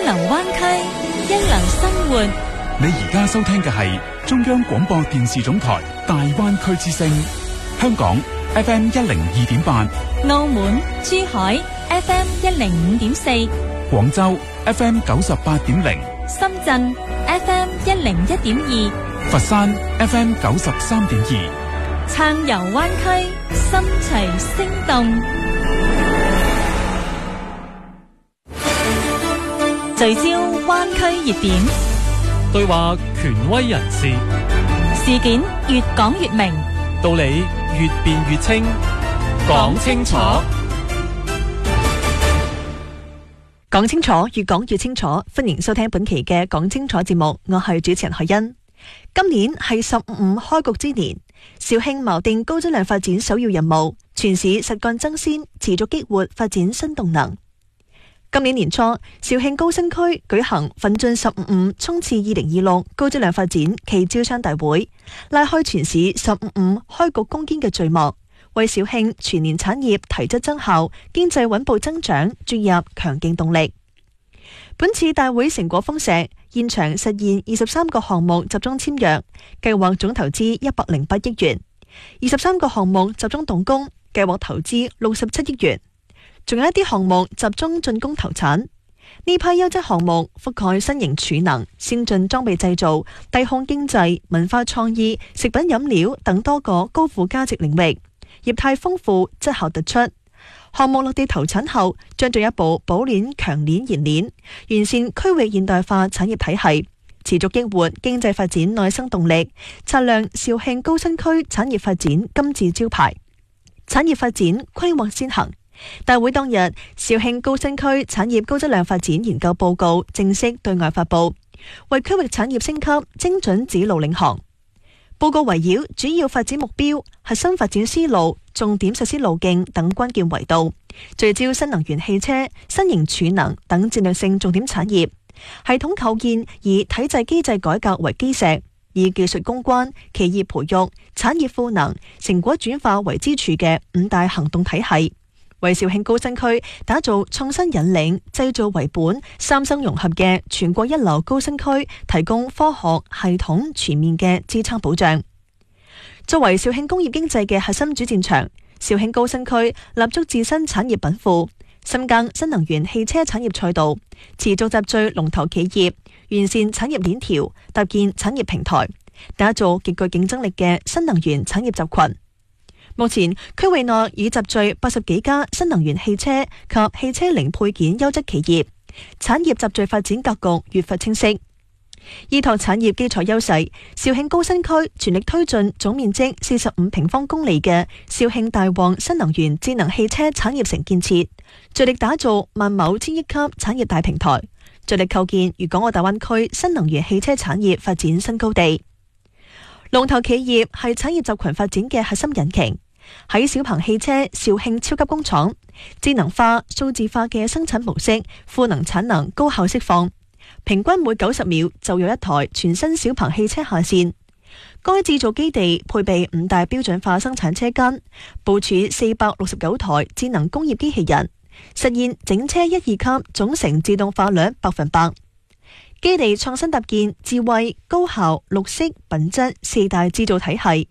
流灣區，一流生活。 你而家收聽嘅係中央廣播電視總台大灣區之聲，香港 FM 102.8， 澳門、珠海 FM 105.4， 廣州 FM 98.0， 深圳 FM 101.2， 佛山 FM 93.2， 暢遊灣區，心隨聲動。聚焦灣區熱點， 對話權威人士， 事件越講越明， 道理越辯越清，講清楚， 講清楚，越講越清楚。歡迎收聽本期嘅講清楚節目，我係主持人海欣。今年係15開局之年，肇慶錨定高質量發展首要任務，全市實幹爭先，持續激活發展新動能。今年年初，肇慶高新區舉行奮進15衝刺2026高質量發展暨招商大會，拉開全市15開局攻堅嘅序幕，為肇慶全年產業提質增效、經濟穩步增長注入強勁動力。本次大會成果豐碩，現場實現23個項目集中簽約，計劃總投資108億元；23個項目集中動工，計劃投資67億元。仲有一啲項目集中進攻投產，呢批優質項目覆蓋新型儲能、先進裝備製造、低空經濟、文化創意、食品飲料等多個高附加值領域，業態豐富，質效突出。項目落地投產後，將進一步補鏈強鏈延鏈，完善區域現代化產業體系，持續激活經濟發展內生動力，擦亮肇慶高新區產業發展金字招牌。產業發展規劃先行。大會當日，肇慶高新區產業高質量發展研究報告正式對外發佈，為區域產業升級精準指路領航。報告圍繞主要發展目標、核心發展思路、重點實施路徑等關鍵維度，聚焦新能源汽車、新型儲能等戰略性重點產業，系統構建以體制機制改革為基石，以技術攻關、企業培育、產業賦能、成果轉化為支柱嘅5大行動體系，為肇慶高新區打造創新引領、製造為本、三生融合嘅全國一流高新區提供科學、系統、全面嘅支撐保障。作為肇慶工業經濟嘅核心主戰場，肇慶高新區立足自身產業稟賦，深耕新能源汽車產業賽道，持續集聚龍頭企業，完善產業鏈條，搭建產業平台，打造極具競爭力嘅新能源產業集群。目前區域內已集聚80幾家新能源汽車及汽車零配件優質企業，產業集聚發展格局越發清晰。依託產業基礎優勢，肇慶高新區全力推進總面積45平方公里嘅肇慶大旺新能源智能汽車產業城建設，着力打造萬畝千億級產業大平台，着力構建粵港澳大灣區新能源汽車產業發展新高地。龍頭企業係產業集群發展嘅核心引擎。喺小鵬汽車肇慶超級工廠，智能化、數字化嘅生產模式，賦能產能高效釋放，平均每90秒就有一台全新小鵬汽車下線。該製造基地配備5大標準化生產車間，部署469台智能工業機器人，實現整車1、2級總成自動化率100%。基地創新搭建智慧、高效、綠色、品質4大製造體系，